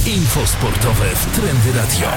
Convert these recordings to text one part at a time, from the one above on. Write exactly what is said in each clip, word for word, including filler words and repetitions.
Info sportowe w Trendy Radio.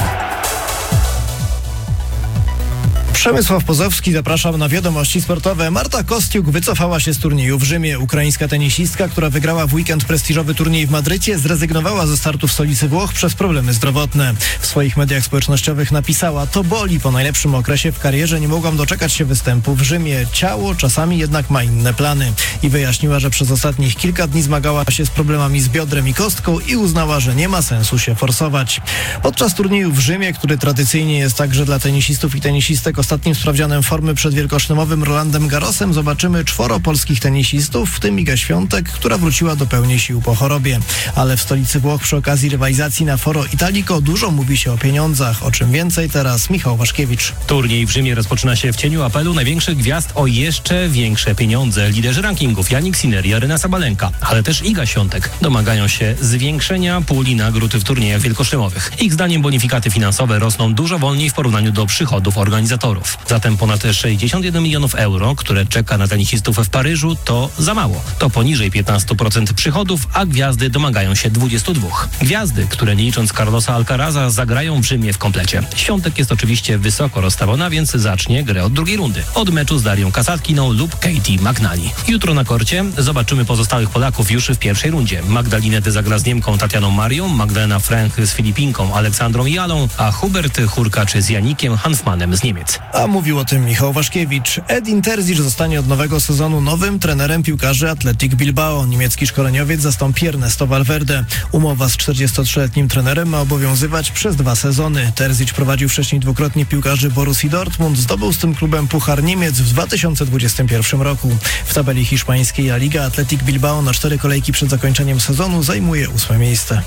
Przemysław Pozowski, zapraszam na wiadomości sportowe. Marta Kostiuk wycofała się z turnieju w Rzymie. Ukraińska tenisistka, która wygrała w weekend prestiżowy turniej w Madrycie, zrezygnowała ze startu w stolicy Włoch przez problemy zdrowotne. W swoich mediach społecznościowych napisała: to boli, po najlepszym okresie w karierze nie mogłam doczekać się występu w Rzymie. Ciało czasami jednak ma inne plany. I wyjaśniła, że przez ostatnich kilka dni zmagała się z problemami z biodrem i kostką i uznała, że nie ma sensu się forsować. Podczas turnieju w Rzymie, który tradycyjnie jest także dla tenisistów i tenisistek ostatnim sprawdzianem formy przed wielkoszlemowym Rolandem Garrosem, zobaczymy czworo polskich tenisistów, w tym Igę Świątek, która wróciła do pełni sił po chorobie. Ale w stolicy Włoch przy okazji rywalizacji na Foro Italico dużo mówi się o pieniądzach. O czym więcej teraz Michał Waszkiewicz. Turniej w Rzymie rozpoczyna się w cieniu apelu największych gwiazd o jeszcze większe pieniądze. Liderzy rankingów Jannik Sinner i Aryna Sabalenka, ale też Iga Świątek domagają się zwiększenia puli nagród w turniejach wielkoszlemowych. Ich zdaniem bonifikaty finansowe rosną dużo wolniej w porównaniu do przychodów organizatorów. Zatem ponad sześćdziesiąt jeden milionów euro, które czeka na tenisistów w Paryżu, to za mało. To poniżej piętnaście procent przychodów, a gwiazdy domagają się dwadzieścia dwa. Gwiazdy, które nie licząc Carlosa Alcaraza, zagrają w Rzymie w komplecie. Świątek jest oczywiście wysoko rozstawiona, więc zacznie grę od drugiej rundy. Od meczu z Darią Kasatkiną lub Katie McNally. Jutro na korcie zobaczymy pozostałych Polaków już w pierwszej rundzie. Magdalinet zagra z Niemką Tatianą Marią, Magdalena Frank z Filipinką Aleksandrą Jalą, a Hubert Hurkacz z Janikiem Hanfmanem z Niemiec. A mówił o tym Michał Waszkiewicz. Edin Terzic zostanie od nowego sezonu nowym trenerem piłkarzy Athletic Bilbao. Niemiecki szkoleniowiec zastąpi Ernesto Valverde. Umowa z czterdziestotrzyletnim trenerem ma obowiązywać przez dwa sezony. Terzic prowadził wcześniej dwukrotnie piłkarzy Borussii Dortmund. Zdobył z tym klubem Puchar Niemiec w dwa tysiące dwudziestym pierwszym roku. W tabeli hiszpańskiej La Liga Athletic Bilbao na cztery kolejki przed zakończeniem sezonu zajmuje ósme miejsce.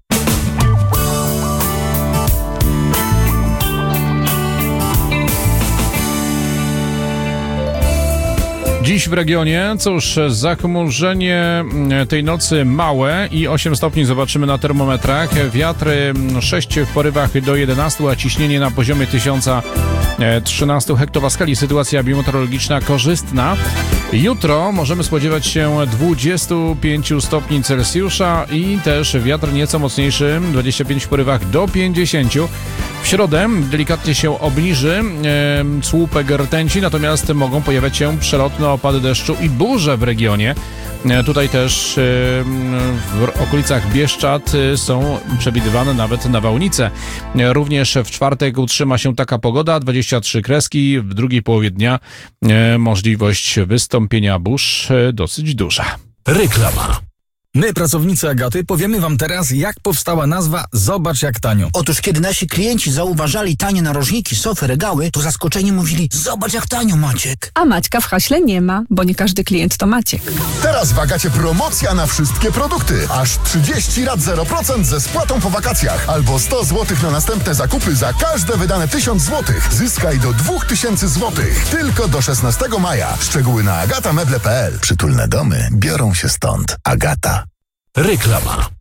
Dziś w regionie, cóż, zachmurzenie tej nocy małe i osiem stopni zobaczymy na termometrach. Wiatry sześć w porywach do jedenastu, a ciśnienie na poziomie tysiąc trzynaście hektopaskali. Sytuacja biometeorologiczna korzystna. Jutro możemy spodziewać się dwadzieścia pięć stopni Celsjusza i też wiatr nieco mocniejszy, dwadzieścia pięć w porywach do pięćdziesięciu. W środę delikatnie się obniży e, słupek rtęci, natomiast mogą pojawiać się przelotne opady deszczu i burze w regionie. E, tutaj też e, w okolicach Bieszczad e, są przewidywane nawet nawałnice. E, również w czwartek utrzyma się taka pogoda, dwadzieścia trzy kreski, w drugiej połowie dnia e, możliwość wystąpienia burz e, dosyć duża. Reklama. My, pracownicy Agaty, powiemy wam teraz, jak powstała nazwa Zobacz jak tanio. Otóż kiedy nasi klienci zauważali tanie narożniki, sofy, regały, to zaskoczeni mówili: zobacz jak tanio, Maciek. A Maćka w haśle nie ma, bo nie każdy klient to Maciek. Teraz w Agacie promocja na wszystkie produkty. Aż trzydzieści rat zero procent ze spłatą po wakacjach. Albo sto złotych na następne zakupy za każde wydane tysiąc złotych. Zyskaj do dwa tysiące złotych. Tylko do szesnastego maja. Szczegóły na agata meble kropka p l. Przytulne domy biorą się stąd. Agata. Reklama.